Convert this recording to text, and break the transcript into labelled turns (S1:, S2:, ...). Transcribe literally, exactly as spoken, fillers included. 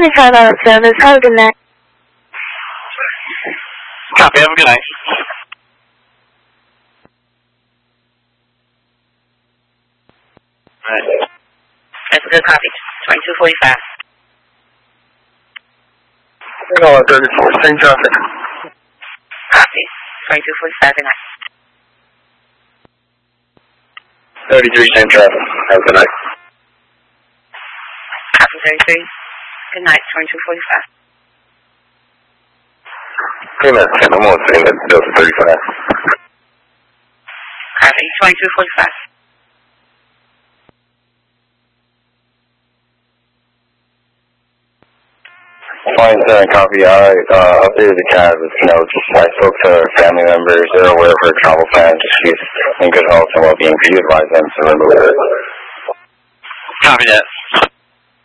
S1: twenty-five out of service. Have a good night.
S2: Copy. Have a good night. Right. That's a good copy. twenty-two forty-five.
S3: No, thirty-four. Same traffic.
S2: Copy. twenty-two forty-five. Good night.
S3: thirty-three. Same traffic. Have a good night.
S2: Copy. thirty-three. Good night. twenty-two forty-five.
S3: Good night, ten. I'm on saying that Delta thirty-five.
S2: Copy. twenty-two forty-five.
S3: Fine, seven, copy. I uh, updated the cab with notes. I spoke to family members. They're aware of her travel plans. She's in good health and well-being. Could you advise them to remove her?
S2: Copy that.